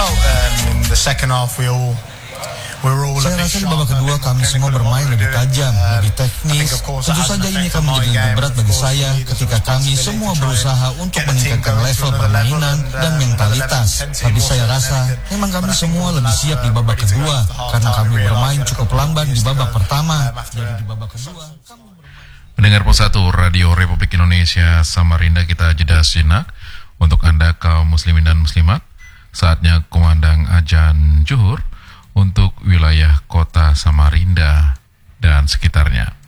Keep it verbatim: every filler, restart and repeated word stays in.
felt um, in the second half we all Saya rasa di babak kedua kami semua bermain lebih tajam, lebih teknis. Tentu saja ini akan menjadi lebih berat bagi saya ketika kami semua berusaha untuk meningkatkan level permainan dan mentalitas. Tapi saya rasa memang kami semua lebih siap di babak kedua karena kami bermain cukup lamban di babak pertama. Jadi di babak kedua Pendengar Pos satu Radio Republik Indonesia Samarinda, kita jeda sejenak. Untuk Anda kaum muslimin dan muslimat, saatnya kumandang azan zuhur untuk wilayah kota Samarinda dan sekitarnya.